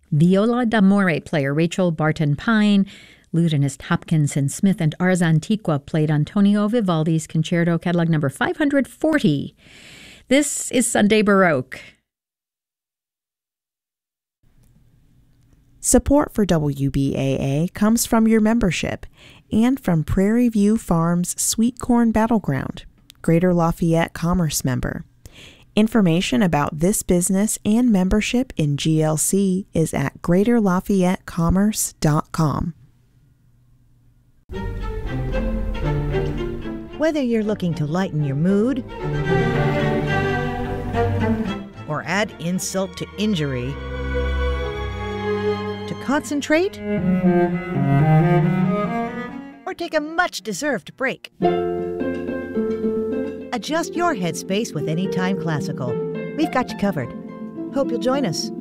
Viola d'amore player Rachel Barton Pine, lutenist Hopkinson Smith, and Ars Antiqua played Antonio Vivaldi's Concerto Catalog number 540. This is Sunday Baroque. Support for WBAA comes from your membership and from Prairie View Farms Sweet Corn Battleground, Greater Lafayette Commerce member. Information about this business and membership in GLC is at greaterlafayettecommerce.com. Whether you're looking to lighten your mood or add insult to injury, to concentrate or take a much-deserved break, adjust your headspace with Anytime Classical. We've got you covered. Hope you'll join us.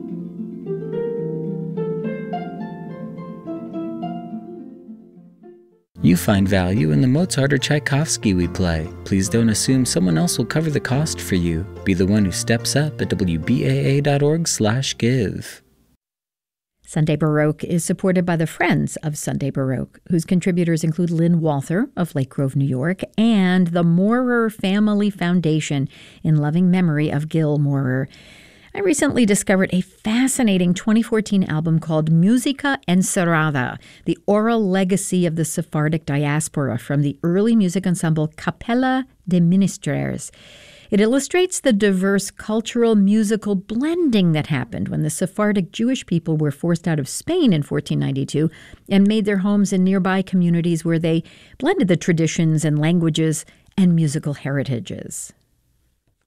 You find value in the Mozart or Tchaikovsky we play. Please don't assume someone else will cover the cost for you. Be the one who steps up at wbaa.org/give. Sunday Baroque is supported by the Friends of Sunday Baroque, whose contributors include Lynn Walther of Lake Grove, New York, and the Maurer Family Foundation in loving memory of Gil Maurer. I recently discovered a fascinating 2014 album called Musica Encerrada, the oral legacy of the Sephardic diaspora from the early music ensemble Capella de Ministres. It illustrates the diverse cultural musical blending that happened when the Sephardic Jewish people were forced out of Spain in 1492 and made their homes in nearby communities where they blended the traditions and languages and musical heritages.